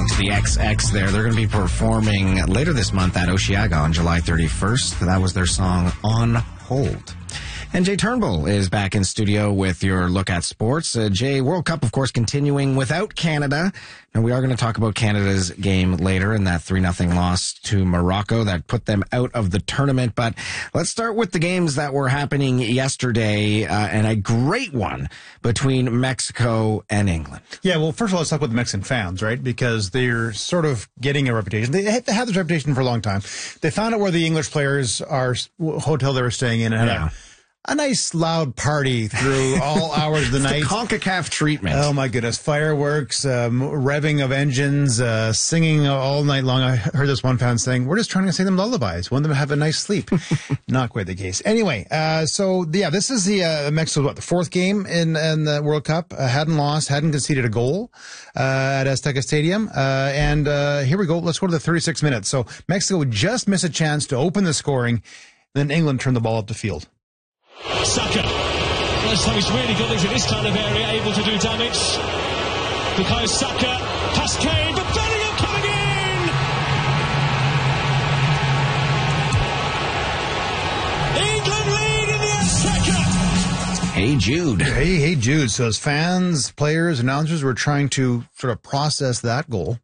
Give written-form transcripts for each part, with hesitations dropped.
listening to the XX there. They're going to be performing later this month at Osheaga on July 31st. That was their song, On Hold. And Jay Turnbull is back in studio with your look at sports. Jay, World Cup, of course, continuing without Canada. And we are going to talk about Canada's game later and that 3-0 loss to Morocco that put them out of the tournament. But let's start with the games that were happening yesterday, and a great one between Mexico and England. Yeah, well, first of all, let's talk about the Mexican fans, right? Because they're sort of getting a reputation. They had this reputation for a long time. They found out where the English players are, hotel they were staying in, and had a nice loud party through all hours of the night. The CONCACAF treatment. Oh my goodness. Fireworks, revving of engines, singing all night long. I heard this one fan saying, we're just trying to sing them lullabies. Want them to have a nice sleep. Not quite the case. Anyway, this is the Mexico's, the fourth game in the World Cup. Hadn't lost, hadn't conceded a goal at Azteca Stadium. Here we go. Let's go to the 36 minutes. So Mexico just missed a chance to open the scoring. Then England turned the ball up the field. Saka. First time he's really got into this kind of area, able to do damage. Bukayo Saka, past Kane, but Bellingham coming in! England lead in the Azteca! Hey, Jude. Hey, Jude. So as fans, players, announcers were trying to sort of process that goal.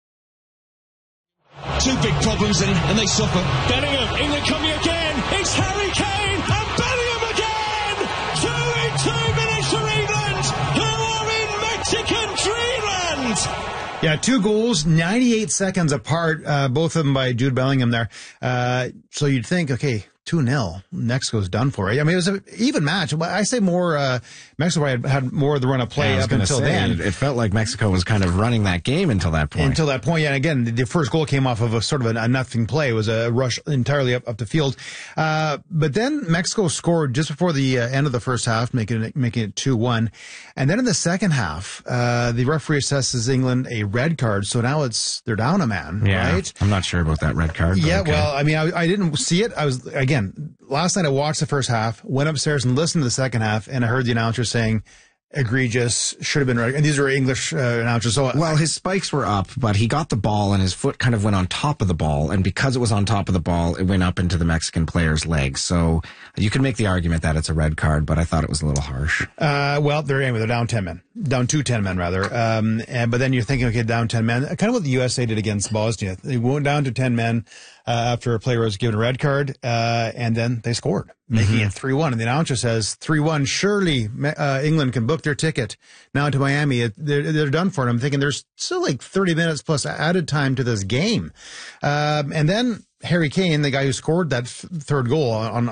Two big problems and they suffer. Bellingham, England coming again. It's Harry Kane and Bellingham again. 2 in 2 minutes for England, who are in Mexican dreamland. Yeah, 2 goals, 98 seconds apart, both of them by Jude Bellingham there. So you'd think, okay, 2-0. Mexico's done for it. I mean, it was an even match. I say more, Mexico had more of the run of play up until then. It felt like Mexico was kind of running that game until that point. Yeah. And again, the first goal came off of a sort of a nothing play. It was a rush entirely up the field. But then Mexico scored just before the end of the first half, making it 2-1. And then in the second half, the referee assesses England a red card. So now they're down a man, right? I'm not sure about that red card. Yeah, okay. Well, I mean, I didn't see it. Last night I watched the first half, went upstairs and listened to the second half, and I heard the announcer saying, egregious, should have been right. And these are English announcers. So his spikes were up, but he got the ball and his foot kind of went on top of the ball. And because it was on top of the ball, it went up into the Mexican player's legs. So you can make the argument that it's a red card, but I thought it was a little harsh. They're down 10 men. Down to 10 men, rather. But then you're thinking, okay, down 10 men. Kind of what the USA did against Bosnia. They went down to 10 men after a player was given a red card, and then they scored, making it 3-1. And the announcer says, 3-1, surely England can book their ticket now to Miami. They're done for it. I'm thinking there's still like 30 minutes plus added time to this game. And then Harry Kane, the guy who scored that third goal on